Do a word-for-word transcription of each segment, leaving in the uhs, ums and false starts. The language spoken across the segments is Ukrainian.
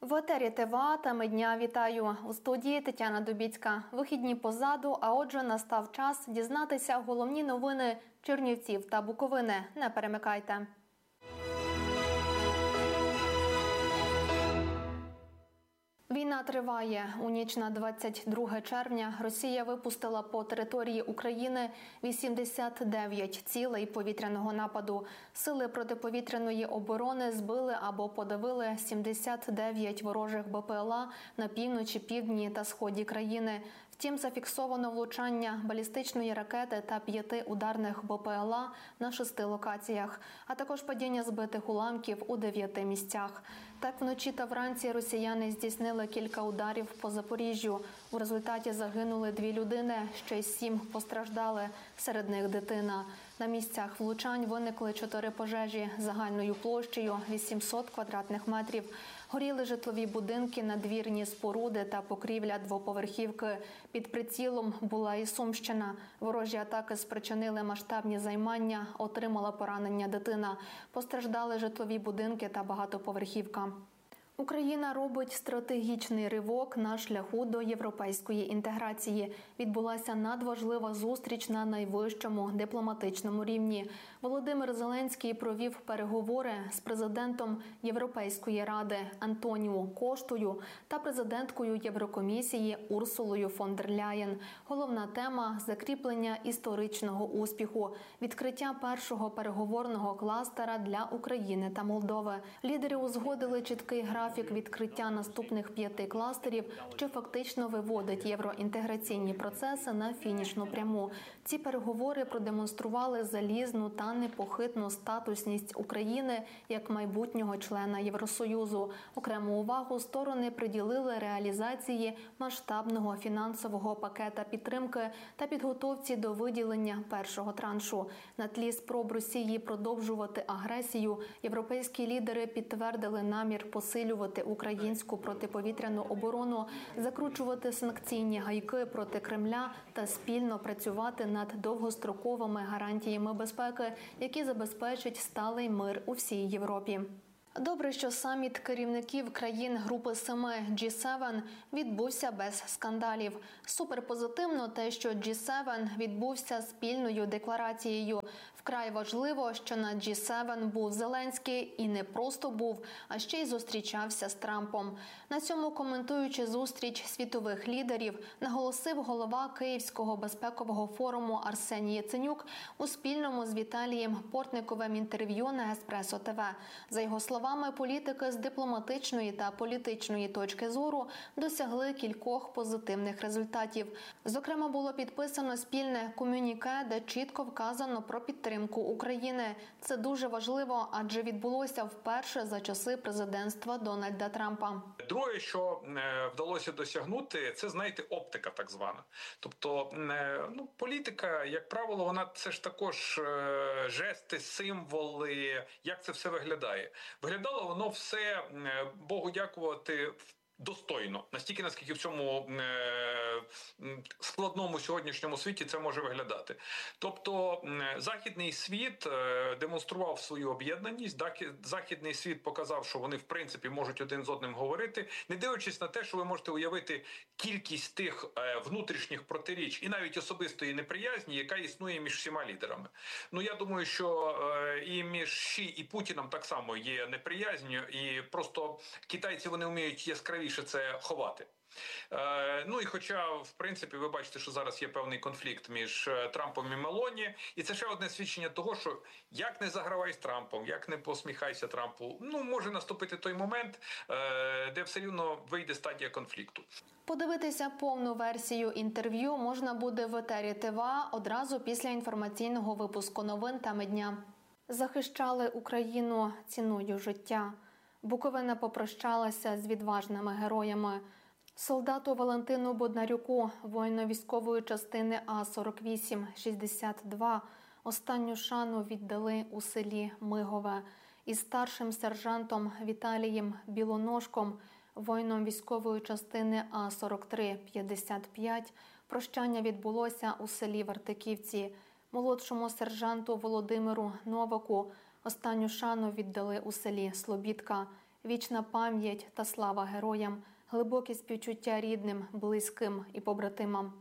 В етері ТВА «Теми дня» вітаю. У студії Тетяна Дубіцька. Вихідні позаду, а отже настав час дізнатися головні новини Чернівців та Буковини. Не перемикайте. Війна триває. У ніч на двадцять друге червня Росія випустила по території України вісімдесят дев'ять цілей повітряного нападу. Сили протиповітряної оборони збили або подавили сімдесят дев'ять ворожих БПЛА на півночі, півдні та сході країни. Втім, зафіксовано влучання балістичної ракети та п'яти ударних БПЛА на шести локаціях, а також падіння збитих уламків у дев'яти місцях. Так, вночі та вранці росіяни здійснили кілька ударів по Запоріжжю. У результаті загинули дві людини, ще й сім постраждали, серед них дитина. На місцях влучань виникли чотири пожежі загальною площею вісімсот квадратних метрів. Горіли житлові будинки, надвірні споруди та покрівля двоповерхівки. Під прицілом була і Сумщина. Ворожі атаки спричинили масштабні займання, отримала поранення дитина. Постраждали житлові будинки та багатоповерхівка. Україна робить стратегічний ривок на шляху до європейської інтеграції. Відбулася надважлива зустріч на найвищому дипломатичному рівні. Володимир Зеленський провів переговори з президентом Європейської ради Антоніо Коштою та президенткою Єврокомісії Урсулою фон дер Ляєн. Головна тема – закріплення історичного успіху, відкриття першого переговорного кластера для України та Молдови. Лідери узгодили чіткий графік відкриття наступних п'яти кластерів, що фактично виводить євроінтеграційні процеси на фінішну пряму. Ці переговори продемонстрували залізну та непохитну статусність України як майбутнього члена Євросоюзу. Окрему увагу сторони приділили реалізації масштабного фінансового пакета підтримки та підготовці до виділення першого траншу. На тлі спроб Росії продовжувати агресію, європейські лідери підтвердили намір посилювати українську протиповітряну оборону, закручувати санкційні гайки проти Кремля та спільно працювати над довгостроковими гарантіями безпеки, які забезпечать сталий мир у всій Європі. Добре, що саміт керівників країн Групи семи джі сім відбувся без скандалів. Суперпозитивно те, що джі сім відбувся спільною декларацією. Вкрай важливо, що на джі сім був Зеленський і не просто був, а ще й зустрічався з Трампом. На цьому, коментуючи зустріч світових лідерів, наголосив голова Київського безпекового форуму Арсеній Яценюк у спільному з Віталієм Портниковим інтерв'ю на Еспресо ТВ. За його словами, Словами, політики з дипломатичної та політичної точки зору досягли кількох позитивних результатів. Зокрема, було підписано спільне комюніке, де чітко вказано про підтримку України. Це дуже важливо, адже відбулося вперше за часи президентства Дональда Трампа. Друге, що вдалося досягнути, це, знаєте, оптика так звана. Тобто, ну, політика, як правило, вона це ж також жести, символи, як це все виглядає. Виглядало воно все, Богу дякувати, достойно. Настільки, наскільки в цьому е, складному сьогоднішньому світі це може виглядати. Тобто, західний світ е, демонстрував свою об'єднаність, західний світ показав, що вони, в принципі, можуть один з одним говорити, не дивлячись на те, що ви можете уявити кількість тих е, внутрішніх протиріч і навіть особистої неприязні, яка існує між всіма лідерами. Ну, я думаю, що е, і між Ші і Путіном так само є неприязнь, і просто китайці, вони вміють яскравіше це ховати. Е, ну і хоча, в принципі, ви бачите, що зараз є певний конфлікт між Трампом і Мелоні, і це ще одне свідчення того, що як не загравай з Трампом, як не посміхайся Трампу, ну, може наступити той момент, е, де все рівно вийде стадія конфлікту. Подивитися повну версію інтерв'ю можна буде в етері ТВА одразу після інформаційного випуску новин «Теми дня». Захищали Україну ціною життя. Буковина попрощалася з відважними героями. Солдату Валентину Боднарюку, воїну військової частини А сорок вісім шістдесят два, останню шану віддали у селі Мигове. Із старшим сержантом Віталієм Білоножком, воїном військової частини А сорок три п'ятдесят п'ять, прощання відбулося у селі Вартиківці. Молодшому сержанту Володимиру Новаку останню шану віддали у селі Слобідка. Вічна пам'ять та слава героям, глибокі співчуття рідним, близьким і побратимам.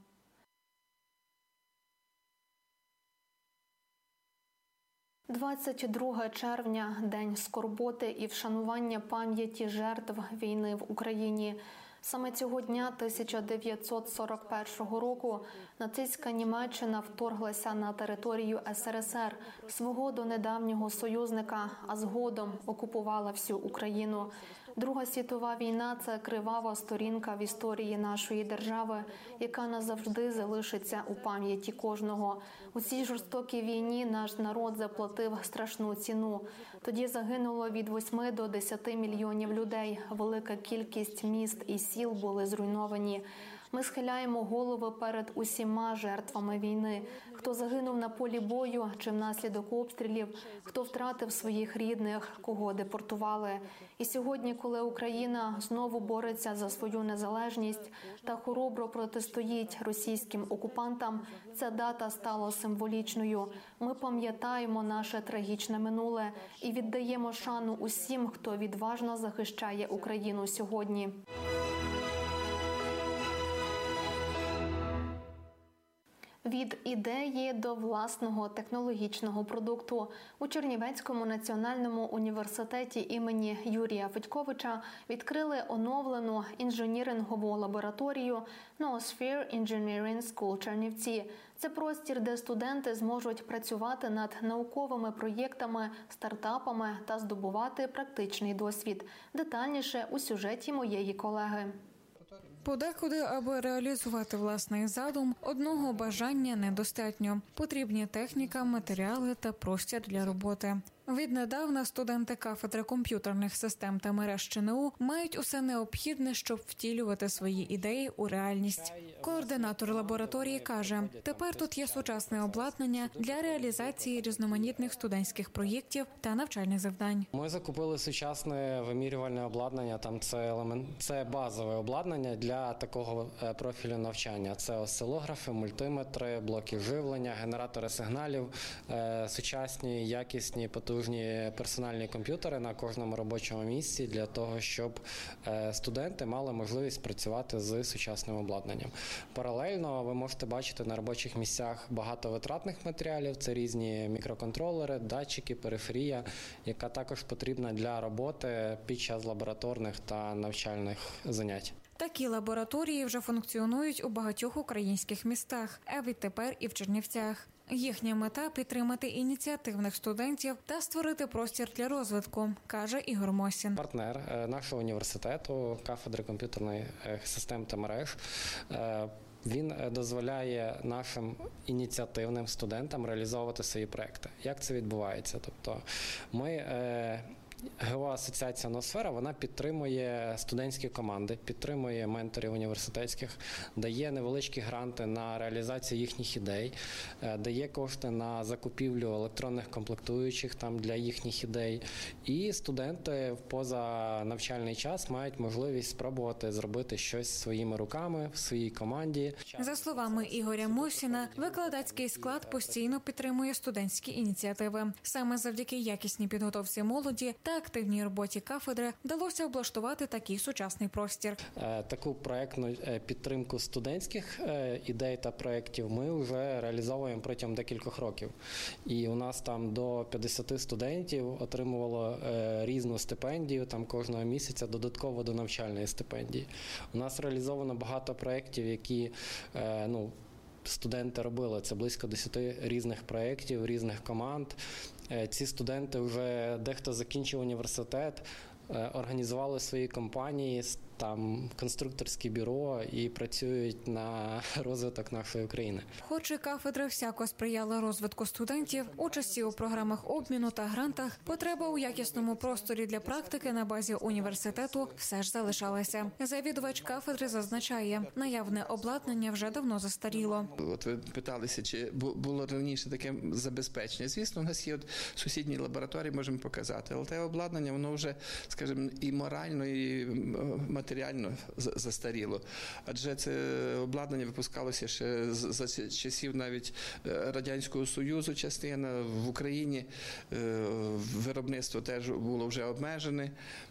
двадцять другого червня – День скорботи і вшанування пам'яті жертв війни в Україні. Саме цього дня тисяча дев'ятсот сорок першого року нацистська Німеччина вторглася на територію ес ер ес ер, свого донедавнього союзника, а згодом окупувала всю Україну. Друга світова війна – це кривава сторінка в історії нашої держави, яка назавжди залишиться у пам'яті кожного. У цій жорстокій війні наш народ заплатив страшну ціну. Тоді загинуло від восьми до десяти мільйонів людей. Велика кількість міст і сіл були зруйновані. Ми схиляємо голови перед усіма жертвами війни. Хто загинув на полі бою чи внаслідок обстрілів, хто втратив своїх рідних, кого депортували. І сьогодні, коли Україна знову бореться за свою незалежність та хоробро протистоїть російським окупантам, ця дата стала символічною. Ми пам'ятаємо наше трагічне минуле і віддаємо шану усім, хто відважно захищає Україну сьогодні. Від ідеї до власного технологічного продукту. У Чернівецькому національному університеті імені Юрія Федьковича відкрили оновлену інженірингову лабораторію Noosphere Engineering School Чернівці. Це простір, де студенти зможуть працювати над науковими проєктами, стартапами та здобувати практичний досвід. Детальніше у сюжеті моєї колеги. Подекуди, аби реалізувати власний задум, одного бажання недостатньо. Потрібні техніка, матеріали та простір для роботи. Віднедавна студенти кафедри комп'ютерних систем та мереж ЧНУ мають усе необхідне, щоб втілювати свої ідеї у реальність. Координатор лабораторії каже, тепер тут є сучасне обладнання для реалізації різноманітних студентських проєктів та навчальних завдань. Ми закупили сучасне вимірювальне обладнання, там це елемент, це базове обладнання для такого профілю навчання. Це осцилографи, мультиметри, блоки живлення, генератори сигналів, сучасні, якісні, потужні персональні комп'ютери на кожному робочому місці для того, щоб студенти мали можливість працювати з сучасним обладнанням. Паралельно ви можете бачити на робочих місцях багато витратних матеріалів, це різні мікроконтролери, датчики, периферія, яка також потрібна для роботи під час лабораторних та навчальних занять. Такі лабораторії вже функціонують у багатьох українських містах, а відтепер і в Чернівцях. Їхня мета – підтримати ініціативних студентів та створити простір для розвитку, каже Ігор Мосін. Партнер нашого університету, кафедри комп'ютерних систем та мереж, він дозволяє нашим ініціативним студентам реалізовувати свої проекти. Як це відбувається? Тобто ми... ГО Асоціація Ноосфера, вона підтримує студентські команди, підтримує менторів університетських, дає невеличкі гранти на реалізацію їхніх ідей, дає кошти на закупівлю електронних комплектуючих там для їхніх ідей. І студенти в позанавчальний час мають можливість спробувати зробити щось своїми руками в своїй команді. За словами Ігоря Мосіна, викладацький склад постійно підтримує студентські ініціативи. Саме завдяки якісній підготовці молоді та активній роботі кафедри вдалося облаштувати такий сучасний простір. Таку проєктну підтримку студентських ідей та проєктів ми вже реалізовуємо протягом декількох років. І у нас там до п'ятдесят студентів отримувало різну стипендію там кожного місяця додатково до навчальної стипендії. У нас реалізовано багато проєктів, які, ну, студенти робили. Це близько десяти різних проєктів, різних команд. Ці студенти вже дехто закінчив університет, організували свої компанії, там конструкторське бюро і працюють на розвиток нашої України. Хоч і кафедра всяко сприяла розвитку студентів, участі у програмах обміну та грантах, потреба у якісному просторі для практики на базі університету все ж залишалася. Завідувач кафедри зазначає, наявне обладнання вже давно застаріло. От ви питалися, чи було раніше таке забезпечення. Звісно, у нас є от сусідні лабораторії, можемо показати, але те обладнання, воно вже, скажімо, і морально, і матеріально реально застаріло. Адже це обладнання випускалося ще за часів навіть Радянського Союзу частина. В Україні виробництво теж було вже обмежене.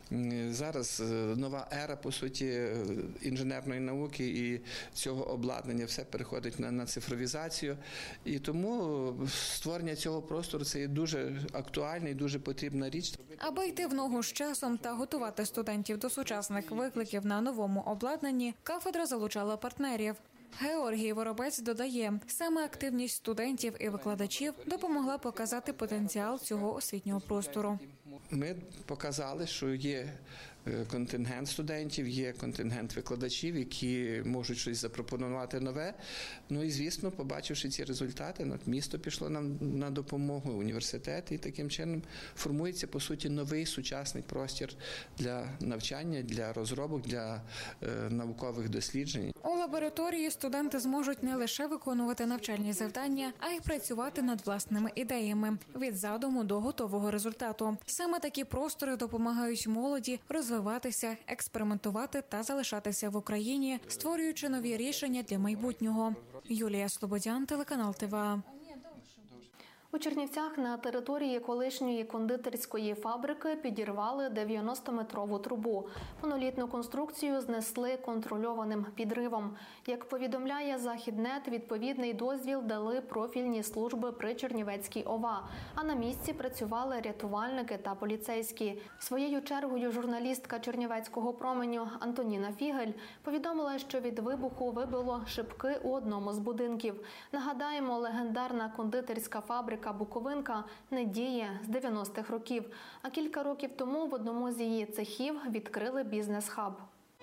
Зараз нова ера, по суті, інженерної науки і цього обладнання все переходить на, на цифровізацію. І тому створення цього простору – це є дуже актуальна і дуже потрібна річ. Аби йти в ногу з часом та готувати студентів до сучасних викликів на новому обладнанні, кафедра залучала партнерів. Георгій Воробець додає, саме активність студентів і викладачів допомогла показати потенціал цього освітнього простору. Ми показали, що є контингент студентів, є контингент викладачів, які можуть щось запропонувати нове. Ну і, звісно, побачивши ці результати, місто пішло нам на допомогу, університет, і таким чином формується, по суті, новий сучасний простір для навчання, для розробок, для е, наукових досліджень. У лабораторії студенти зможуть не лише виконувати навчальні завдання, а й працювати над власними ідеями – від задуму до готового результату. Саме такі простори допомагають молоді розвиватися, експериментувати та залишатися в Україні, створюючи нові рішення для майбутнього. Юлія Слободян, телеканал ТВА. У Чернівцях на території колишньої кондитерської фабрики підірвали дев'яностометрову трубу. Монолітну конструкцію знесли контрольованим підривом. Як повідомляє Західнет, відповідний дозвіл дали профільні служби при Чернівецькій ОВА, а на місці працювали рятувальники та поліцейські. Своєю чергою журналістка Чернівецького променю Антоніна Фігель повідомила, що від вибуху вибило шибки у одному з будинків. Нагадаємо, легендарна кондитерська фабрика «Буковинка» не діє з дев'яностих років, а кілька років тому в одному з її цехів відкрили бізнес-хаб.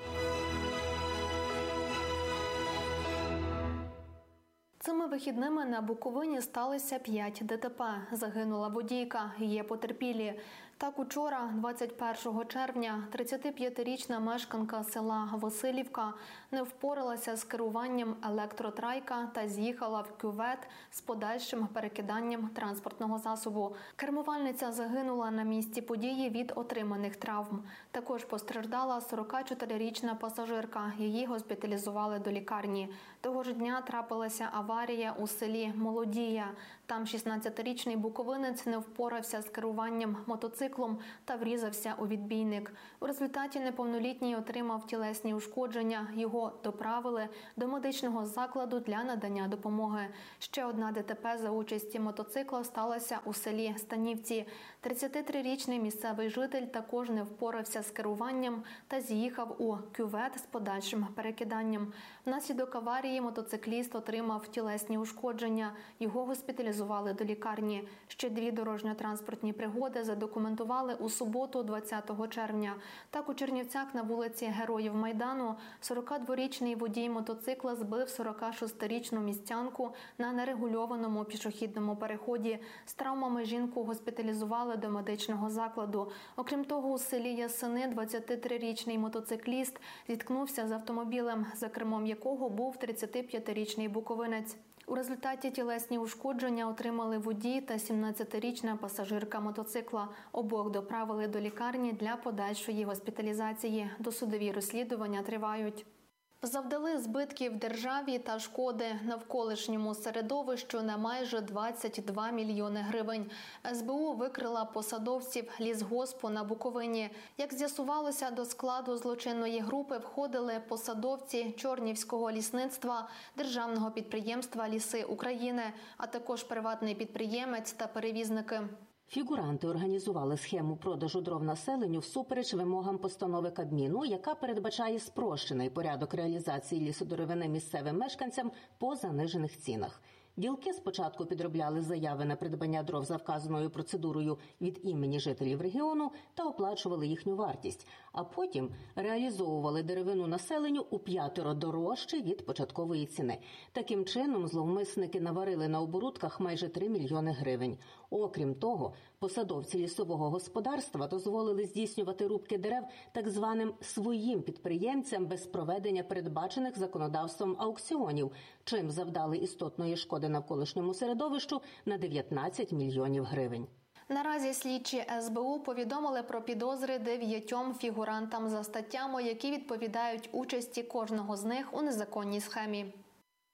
Цими вихідними на Буковині сталося п'ять ДТП. Загинула водійка, є потерпілі. Так, учора, двадцять першого червня, тридцятип'ятирічна мешканка села Василівка не впоралася з керуванням електротрайка та з'їхала в кювет з подальшим перекиданням транспортного засобу. Кермувальниця загинула на місці події від отриманих травм. Також постраждала сорокачотирирічна пасажирка. Її госпіталізували до лікарні. Того ж дня трапилася аварія у селі Молодія. Там шістнадцятирічний буковинець не впорався з керуванням мотоциклом та врізався у відбійник. У результаті неповнолітній отримав тілесні ушкодження. Його доправили до медичного закладу для надання допомоги. Ще одна ДТП за участі мотоцикла сталася у селі Станівці. тридцятитрирічний місцевий житель також не впорався з керуванням та з'їхав у кювет з подальшим перекиданням. Внаслідок аварії мотоцикліст отримав тілесні ушкодження. Його госпіталізували до лікарні. Ще дві дорожньо-транспортні пригоди задокументували у суботу, двадцятого червня. Так, у Чернівцях на вулиці Героїв Майдану сорокадворічний водій мотоцикла збив сорокашестирічну містянку на нерегульованому пішохідному переході. З травмами жінку госпіталізували до медичного закладу. Окрім того, у селі Ясини двадцятитрирічний мотоцикліст зіткнувся з автомобілем, за кермом якого був тридцятип'ятирічний буковинець. У результаті тілесні ушкодження отримали водій та сімнадцятирічна пасажирка мотоцикла. Обох доправили до лікарні для подальшої госпіталізації. Досудові розслідування тривають. Завдали збитків державі та шкоди навколишньому середовищу на майже двадцять два мільйони гривень. ес бе у викрила посадовців лісгоспу на Буковині. Як з'ясувалося, до складу злочинної групи входили посадовці Чорнівського лісництва, державного підприємства «Ліси України», а також приватний підприємець та перевізники. Фігуранти організували схему продажу дров населенню всупереч вимогам постанови Кабміну, яка передбачає спрощений порядок реалізації лісодеревини місцевим мешканцям по занижених цінах. Ділки спочатку підробляли заяви на придбання дров за вказаною процедурою від імені жителів регіону та оплачували їхню вартість, а потім реалізовували деревину населенню у п'ятеро дорожче від початкової ціни. Таким чином, зловмисники наварили на оборудках майже три мільйони гривень. Окрім того, посадовці лісового господарства дозволили здійснювати рубки дерев так званим своїм підприємцям без проведення передбачених законодавством аукціонів, чим завдали істотної шкоди навколишньому середовищу на дев'ятнадцять мільйонів гривень. Наразі слідчі ес бе у повідомили про підозри дев'ятьом фігурантам за статтями, які відповідають участі кожного з них у незаконній схемі.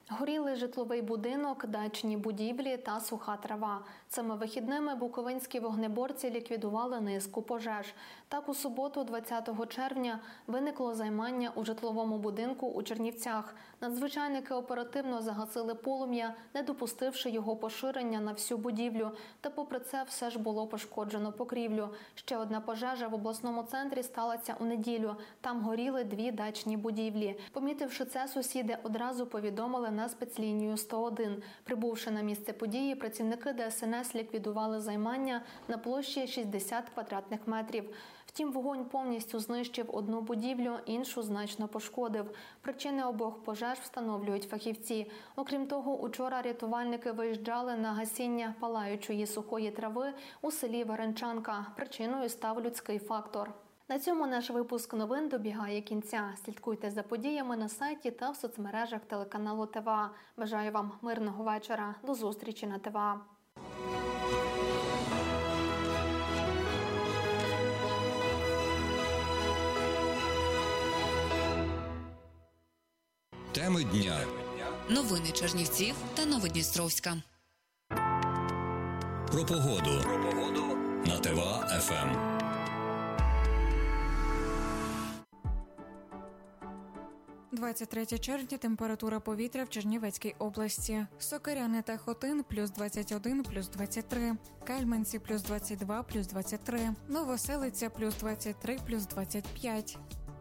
Горіли житловий будинок, дачні будівлі та суха трава. Цими вихідними буковинські вогнеборці ліквідували низку пожеж. Так, у суботу, двадцятого червня, виникло займання у житловому будинку у Чернівцях. Надзвичайники оперативно загасили полум'я, не допустивши його поширення на всю будівлю. Та попри це все ж було пошкоджено покрівлю. Ще одна пожежа в обласному центрі сталася у неділю. Там горіли дві дачні будівлі. Помітивши це, сусіди одразу повідомили на спецлінію сто один. Прибувши на місце події, працівники Де Ес Ен Ес ліквідували займання на площі шістдесят квадратних метрів. Втім, вогонь повністю знищив одну будівлю, іншу значно пошкодив. Причини обох пожеж встановлюють фахівці. Окрім того, учора рятувальники виїжджали на гасіння палаючої сухої трави у селі Веренчанка. Причиною став людський фактор. На цьому наш випуск новин добігає кінця. Слідкуйте за подіями на сайті та в соцмережах телеканалу Те Ве А. Бажаю вам мирного вечора. До зустрічі на Те Ве А. Теми дня. Новини Чернівців та Новодністровська. Про погоду. Про погоду на Те Ве А Еф Ем. двадцять третє червня, температура повітря в Чернівецькій області. Сокиряни та Хотин – плюс двадцять один, плюс двадцять три. Кальменці – плюс двадцять два, плюс двадцять три. Новоселиця – плюс двадцять три, плюс двадцять п'ять.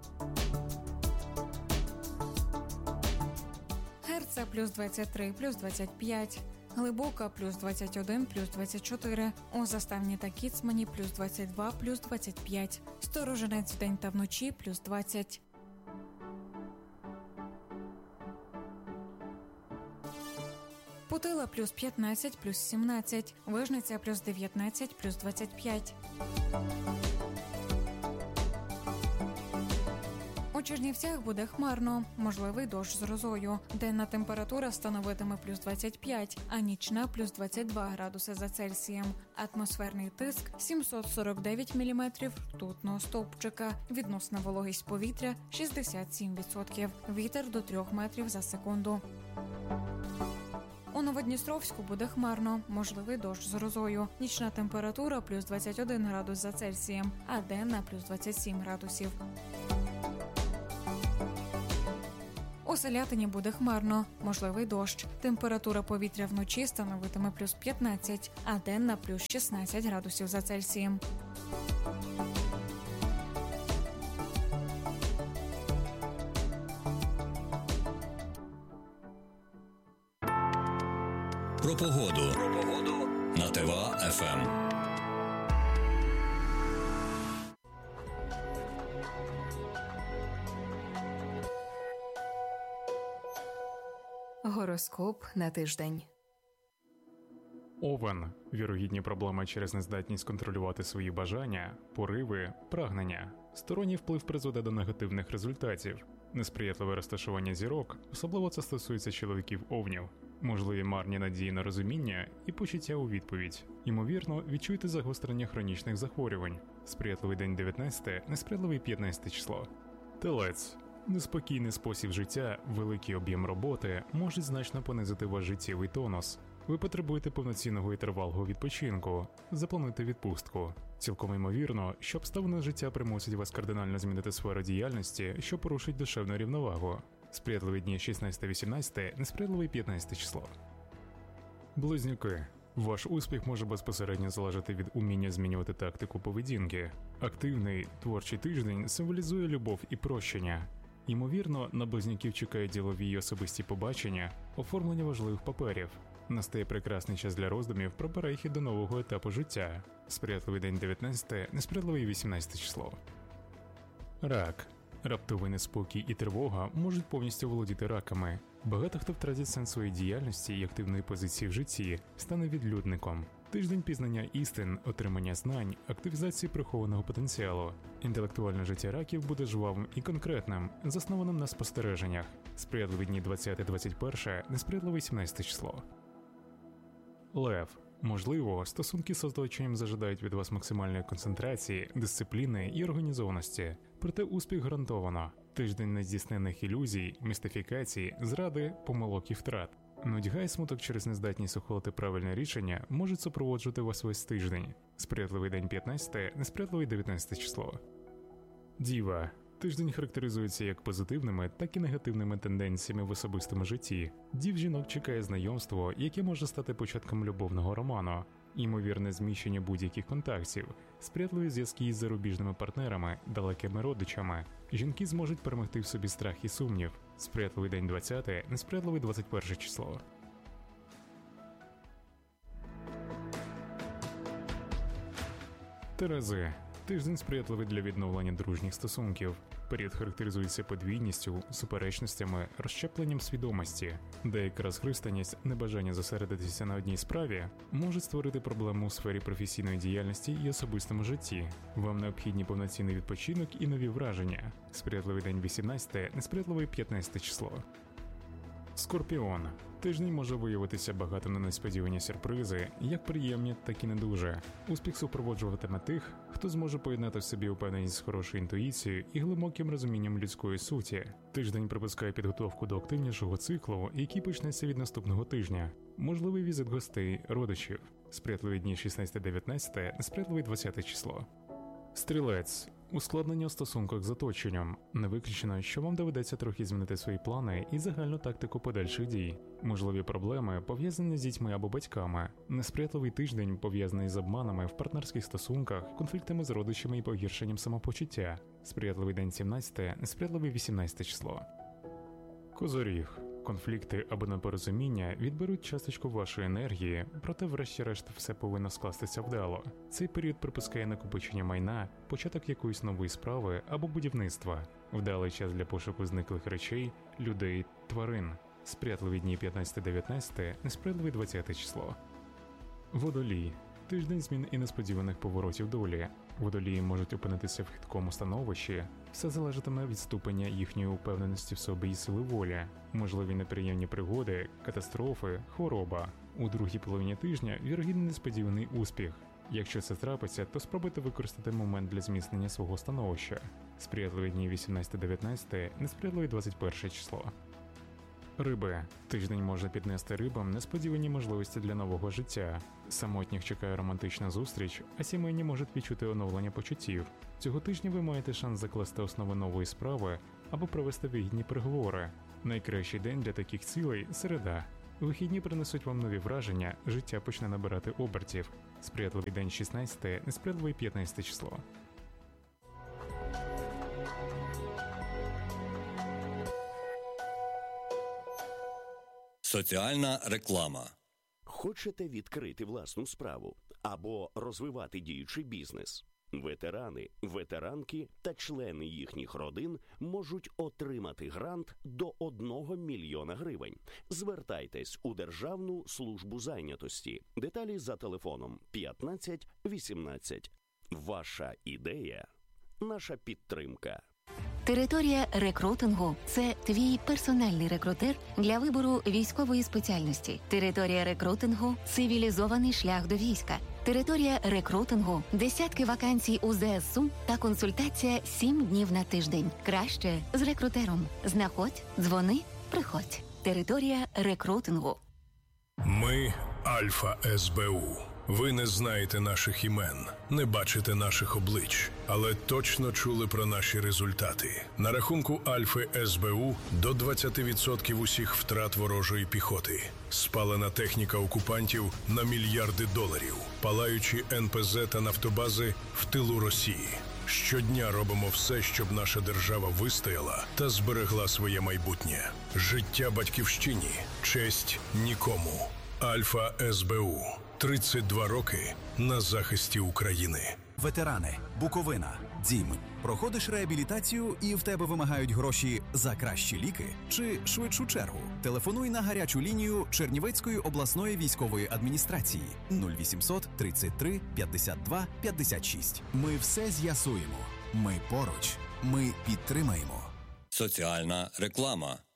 Герца – плюс двадцять три, плюс двадцять п'ять. Глибока – плюс двадцять один, плюс двадцять чотири. У Заставні та Кіцмані – плюс двадцять два, плюс двадцять п'ять. Сторожинець вдень та вночі – плюс двадцять. Путила – плюс п'ятнадцять, плюс сімнадцять. Вижниця – плюс дев'ятнадцять, плюс двадцять п'ять. У Чернівцях буде хмарно, можливий дощ з грозою. Денна температура становитиме плюс двадцять п'ять, а нічна – плюс двадцять два градуси за Цельсієм. Атмосферний тиск – сімсот сорок дев'ять міліметрів ртутного стовпчика. Відносна вологість повітря – шістдесят сім відсотків. Вітер до трьох метрів за секунду. У Новодністровську буде хмарно, можливий дощ з грозою. Нічна температура – плюс двадцять один градус за Цельсієм, а денна – плюс двадцять сім градусів. У Селятині буде хмарно, можливий дощ. Температура повітря вночі становитиме плюс п'ятнадцять, а денна – плюс шістнадцять градусів за Цельсієм. Про погоду. Про погоду на Те Ве А Еф Ем. Гороскоп на тиждень. Овен. Вірогідні проблеми через нездатність контролювати свої бажання, пориви, прагнення. Сторонній вплив призведе до негативних результатів. Несприятливе розташування зірок, особливо це стосується чоловіків-овнів. Можливі марні надії на розуміння і почуття у відповідь. Ймовірно, відчуєте загострення хронічних захворювань. Сприятливий день дев'ятнадцяте, несприятливий п'ятнадцяте число. Телець. Неспокійний спосіб життя, великий об'єм роботи можуть значно понизити ваш життєвий тонус. Ви потребуєте повноцінного і тривалого відпочинку. Заплануйте відпустку. Цілком ймовірно, що обставини життя примусять вас кардинально змінити сферу діяльності, що порушить душевну рівновагу. Сприятливі дні шістнадцяте-вісімнадцяте, несприятливий п'ятнадцяте число. Близнюки. Ваш успіх може безпосередньо залежати від уміння змінювати тактику поведінки. Активний, творчий тиждень символізує любов і прощення. Ймовірно, на близнюків чекають ділові й особисті побачення, оформлення важливих паперів. Настає прекрасний час для роздумів про перехід до нового етапу життя. Сприятливий день дев'ятнадцяте, несприятливий вісімнадцяте число. Рак. Раптовий неспокій і тривога можуть повністю володіти раками. Багато хто втратить сенс своєї діяльності і активної позиції в житті, стане відлюдником. Тиждень пізнання істин, отримання знань, активізації прихованого потенціалу. Інтелектуальне життя раків буде жвавим і конкретним, заснованим на спостереженнях. Сприятливі дні двадцяте-двадцять перше, несприятливе сімнадцяте число. Лев. Можливо, стосунки з оточенням зажадають від вас максимальної концентрації, дисципліни і організованості, проте успіх гарантовано. Тиждень нездійснених ілюзій, містифікацій, зради, помилок і втрат. Нудьга і смуток через нездатність ухвалити правильне рішення можуть супроводжувати вас весь тиждень. Сприятливий день п'ятнадцяте, несприятливий дев'ятнадцяте число. Діва. Тиждень характеризується як позитивними, так і негативними тенденціями в особистому житті. Дів жінок чекає знайомство, яке може стати початком любовного роману. Ймовірне зміщення будь-яких контактів, сприятливі зв'язки із зарубіжними партнерами, далекими родичами. Жінки зможуть перемогти в собі страх і сумнів. Сприятливий день двадцяте, несприятливий двадцять перше число. Терези. Тиждень сприятливий для відновлення дружніх стосунків. Період характеризується подвійністю, суперечностями, розщепленням свідомості. Деяка розхристаність, небажання зосередитися на одній справі можуть створити проблему у сфері професійної діяльності і особистому житті. Вам необхідні повноцінний відпочинок і нові враження. Сприятливий день вісімнадцяте, несприятливий п'ятнадцяте число. Скорпіон. Тиждень може виявитися багатим на несподівані сюрпризи, як приємні, так і не дуже. Успіх супроводжуватиме тих, хто зможе поєднати в собі упевненість з хорошою інтуїцією і глибоким розумінням людської суті. Тиждень припускає підготовку до активнішого циклу, який почнеться від наступного тижня. Можливий візит гостей, родичів. Сприятливі дні шістнадцяте дев'ятнадцяте, несприятливий двадцяте число. Стрілець. Ускладнення у стосунках з оточенням. Не виключено, що вам доведеться трохи змінити свої плани і загальну тактику подальших дій. Можливі проблеми, пов'язані з дітьми або батьками. Несприятливий тиждень, пов'язаний з обманами в партнерських стосунках, конфліктами з родичами і погіршенням самопочуття. Сприятливий день сімнадцяте, несприятливий вісімнадцяте число. Козоріг. Конфлікти або непорозуміння відберуть часточку вашої енергії, проте врешті-решт все повинно скластися вдало. Цей період припускає накопичення майна, початок якоїсь нової справи або будівництва. Вдалий час для пошуку зниклих речей, людей, тварин. Сприятливі дні п'ятнадцяте дев'ятнадцяте, несприятливий двадцяте число. Водолій. Тиждень змін і несподіваних поворотів долі. Водолії можуть опинитися в хиткому становищі. Все залежатиме від ступеня їхньої упевненості в собі і сили волі. Можливі неприємні пригоди, катастрофи, хвороба. У другій половині тижня вірогідний несподіваний успіх. Якщо це трапиться, то спробуйте використати момент для зміцнення свого становища. Сприятливі дні вісімнадцяте дев'ятнадцяте, несприятливий двадцять перше число. Риби. Тиждень може піднести рибам несподівані можливості для нового життя. Самотніх чекає романтична зустріч, а сімейні можуть відчути оновлення почуттів. Цього тижня ви маєте шанс закласти основи нової справи або провести вигідні переговори. Найкращий день для таких цілей – середа. Вихідні принесуть вам нові враження, життя почне набирати обертів. Сприятливий день шістнадцяте, несприятливий п'ятнадцяте число. Соціальна реклама. Хочете відкрити власну справу або розвивати діючий бізнес? Ветерани, ветеранки та члени їхніх родин можуть отримати грант до одного мільйона гривень. Звертайтесь у Державну службу зайнятості. Деталі за телефоном п'ятнадцять вісімнадцять. Ваша ідея – наша підтримка. Територія рекрутингу – це твій персональний рекрутер для вибору військової спеціальності. Територія рекрутингу – цивілізований шлях до війська. Територія рекрутингу – десятки вакансій у ЗСУ та консультація сім днів на тиждень. Краще з рекрутером. Знаходь, дзвони, приходь. Територія рекрутингу. Ми – Альфа ес бе у. Ви не знаєте наших імен, не бачите наших облич, але точно чули про наші результати. На рахунку Альфи ес бе у до двадцять відсотків усіх втрат ворожої піхоти. Спалена техніка окупантів на мільярди доларів. Палаючі ен пе зет та нафтобази в тилу Росії. Щодня робимо все, щоб наша держава вистояла та зберегла своє майбутнє. Життя батьківщині, честь нікому. Альфа ес бе у. тридцять два роки на захисті України. Ветерани, Буковина, Дім. Проходиш реабілітацію і в тебе вимагають гроші за кращі ліки чи швидшу чергу? Телефонуй на гарячу лінію Чернівецької обласної військової адміністрації нуль вісімсот тридцять три п'ятдесят два п'ятдесят шість. Ми все з'ясуємо. Ми поруч. Ми підтримаємо. Соціальна реклама.